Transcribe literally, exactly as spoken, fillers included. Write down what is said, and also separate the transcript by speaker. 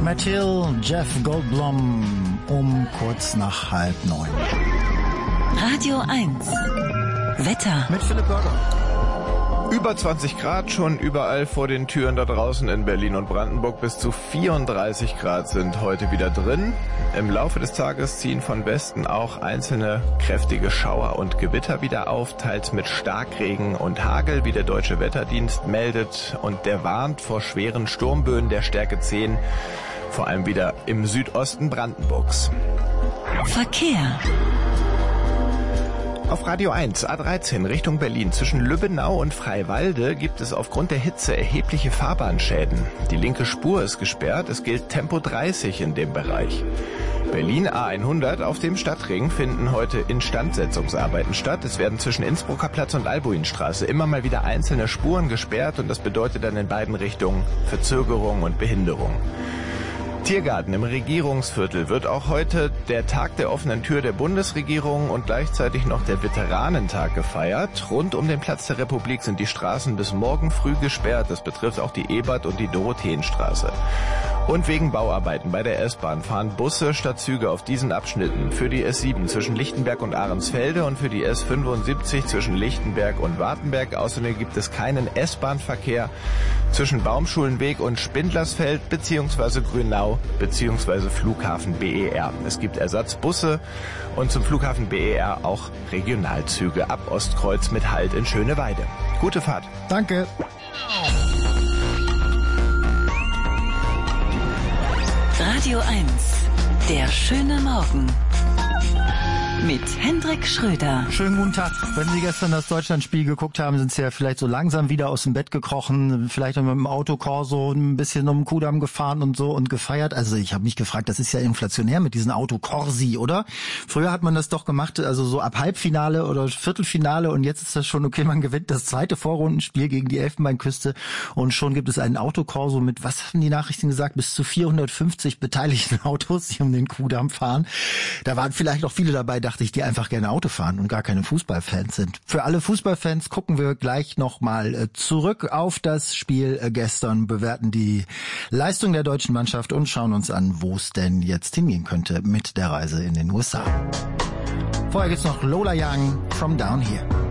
Speaker 1: Matt Hill, Jeff Goldblum um kurz nach halb neun.
Speaker 2: Radio eins. Wetter.
Speaker 1: Mit Philipp Burger.
Speaker 3: Über zwanzig Grad schon überall vor den Türen da draußen in Berlin und Brandenburg. Bis zu vierunddreißig Grad sind heute wieder drin. Im Laufe des Tages ziehen von Westen auch einzelne kräftige Schauer und Gewitter wieder auf, teils mit Starkregen und Hagel, wie der Deutsche Wetterdienst meldet. Und der warnt vor schweren Sturmböen der Stärke zehn, vor allem wieder im Südosten Brandenburgs.
Speaker 2: Verkehr.
Speaker 3: Auf Radio eins, A dreizehn Richtung Berlin. Zwischen Lübbenau und Freiwalde gibt es aufgrund der Hitze erhebliche Fahrbahnschäden. Die linke Spur ist gesperrt, es gilt Tempo dreißig in dem Bereich. Berlin A hundert, auf dem Stadtring finden heute Instandsetzungsarbeiten statt. Es werden zwischen Innsbrucker Platz und Albuinstraße immer mal wieder einzelne Spuren gesperrt und das bedeutet dann in beiden Richtungen Verzögerung und Behinderung. Tiergarten im Regierungsviertel wird auch heute der Tag der offenen Tür der Bundesregierung und gleichzeitig noch der Veteranentag gefeiert. Rund um den Platz der Republik sind die Straßen bis morgen früh gesperrt. Das betrifft auch die Ebert- und die Dorotheenstraße. Und wegen Bauarbeiten bei der S-Bahn fahren Busse statt Züge auf diesen Abschnitten. Für die S sieben zwischen Lichtenberg und Ahrensfelde und für die S fünfundsiebzig zwischen Lichtenberg und Wartenberg. Außerdem gibt es keinen S-Bahn-Verkehr zwischen Baumschulenweg und Spindlersfeld bzw. Grünau bzw. Flughafen B E R. Es gibt Ersatzbusse und zum Flughafen B E R auch Regionalzüge ab Ostkreuz mit Halt in Schöneweide. Gute Fahrt.
Speaker 1: Danke.
Speaker 2: Radio eins. Der schöne Morgen. Mit Hendrik Schröder.
Speaker 1: Schönen guten Tag. Wenn Sie gestern das Deutschlandspiel geguckt haben, sind Sie ja vielleicht so langsam wieder aus dem Bett gekrochen, vielleicht mit dem Autokorso ein bisschen um den Kudamm gefahren und so und gefeiert. Also ich habe mich gefragt, das ist ja inflationär mit diesen Autokorsi, oder? Früher hat man das doch gemacht, also so ab Halbfinale oder Viertelfinale und jetzt ist das schon okay, man gewinnt das zweite Vorrundenspiel gegen die Elfenbeinküste und schon gibt es einen Autokorso mit, was haben die Nachrichten gesagt, bis zu vierhundertfünfzig beteiligten Autos, die um den Kudamm fahren. Da waren vielleicht auch viele dabei, dachte ich, die einfach gerne Auto fahren und gar keine Fußballfans sind. Für alle Fußballfans gucken wir gleich nochmal zurück auf das Spiel gestern, bewerten die Leistung der deutschen Mannschaft und schauen uns an, wo es denn jetzt hingehen könnte mit der Reise in den U S A. Vorher gibt's noch Lola Young, From Down Here.